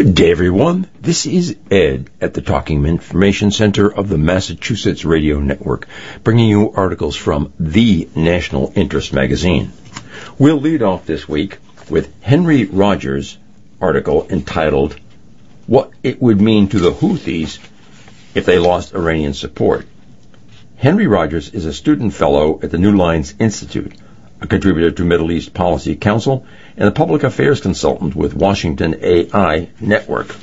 Good day, everyone. This is Ed at the Talking Information Center of the Massachusetts Radio Network, bringing you articles from the National Interest magazine. We'll lead off this week with Henry Rogers' article entitled, What It Would Mean to the Houthis If They Lost Iranian Support. Henry Rogers is a student fellow at the New Lines Institute, a contributor to Middle East Policy Council, and a public affairs consultant with Washington AI Network.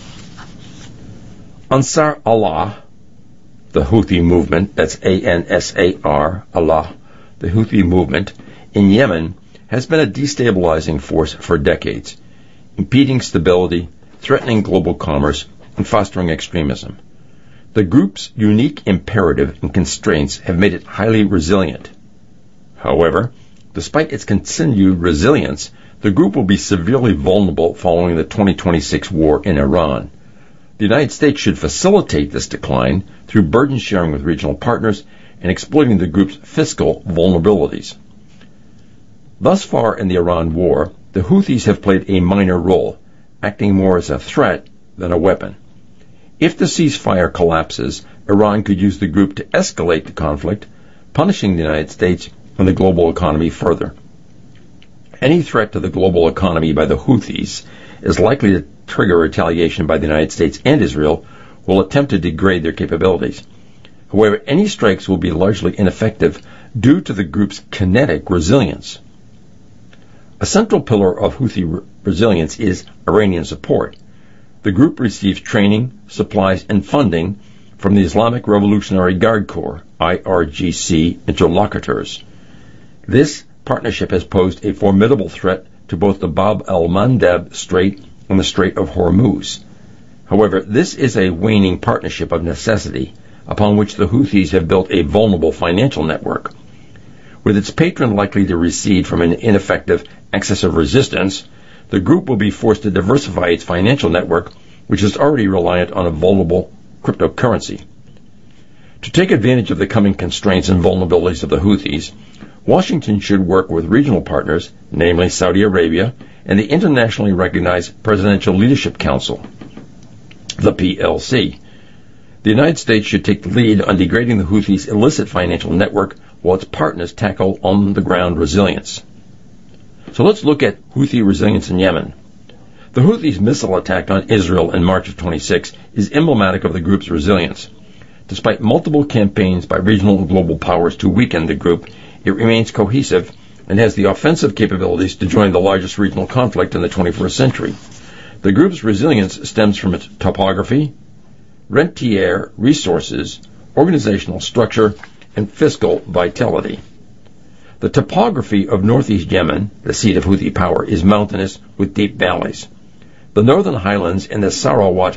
Ansar Allah, the Houthi movement, that's A-N-S-A-R, Allah, the Houthi movement, in Yemen has been a destabilizing force for decades, impeding stability, threatening global commerce, and fostering extremism. The group's unique imperative and constraints have made it highly resilient. However, despite its continued resilience, the group will be severely vulnerable following the 2026 war in Iran. The United States should facilitate this decline through burden sharing with regional partners and exploiting the group's fiscal vulnerabilities. Thus far in the Iran war, the Houthis have played a minor role, acting more as a threat than a weapon. If the ceasefire collapses, Iran could use the group to escalate the conflict, punishing the United States and the global economy further. Any threat to the global economy by the Houthis is likely to trigger retaliation by the United States and Israel, who will attempt to degrade their capabilities. However, any strikes will be largely ineffective due to the group's kinetic resilience. A central pillar of Houthi resilience is Iranian support. The group receives training, supplies, and funding from the Islamic Revolutionary Guard Corps, IRGC, interlocutors. This partnership has posed a formidable threat to both the Bab el-Mandeb Strait and the Strait of Hormuz. However, this is a waning partnership of necessity, upon which the Houthis have built a vulnerable financial network. With its patron likely to recede from an ineffective axis of resistance, the group will be forced to diversify its financial network, which is already reliant on a vulnerable cryptocurrency. To take advantage of the coming constraints and vulnerabilities of the Houthis, Washington should work with regional partners, namely Saudi Arabia and the internationally recognized Presidential Leadership Council, the PLC. The United States should take the lead on degrading the Houthis' illicit financial network while its partners tackle on-the-ground resilience. So let's look at Houthi resilience in Yemen. The Houthis' missile attack on Israel in March of 26 is emblematic of the group's resilience. Despite multiple campaigns by regional and global powers to weaken the group, it remains cohesive and has the offensive capabilities to join the largest regional conflict in the 21st century. The group's resilience stems from its topography, rentier resources, organizational structure, and fiscal vitality. The topography of northeast Yemen, the seat of Houthi power, is mountainous with deep valleys. The northern highlands and the Sarawat